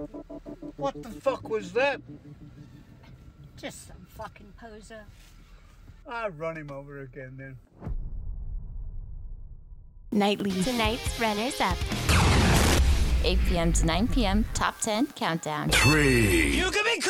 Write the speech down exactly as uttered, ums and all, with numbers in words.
What the fuck was that? Just some fucking poser. I'll run him over again then. Nightly. Tonight's runners up. eight p.m. to nine p.m. Top ten Countdown. Three. You can be